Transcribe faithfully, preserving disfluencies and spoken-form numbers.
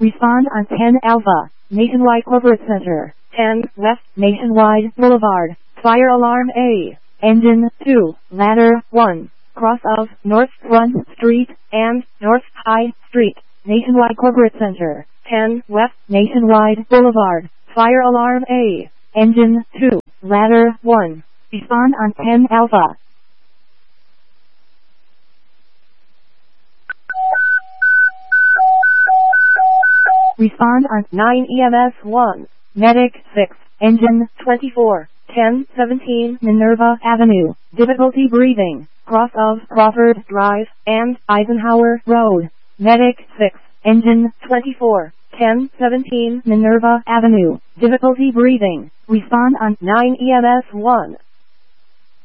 Respond on ten Alpha, Nationwide Corporate Center. ten West, Nationwide Boulevard. Fire alarm A. Engine two, ladder one. Cross of North Front Street and North High Street. Nationwide Corporate Center. ten West, Nationwide Boulevard. Fire alarm A. Engine two, ladder one. Respond on ten Alpha. Respond on nine E M S one. Medic six. Engine twenty-four. ten seventeen Minerva Avenue. Difficulty breathing. Cross of Crawford Drive and Eisenhower Road. Medic six. Engine twenty-four. ten seventeen Minerva Avenue. Difficulty breathing. Respond on nine E M S one.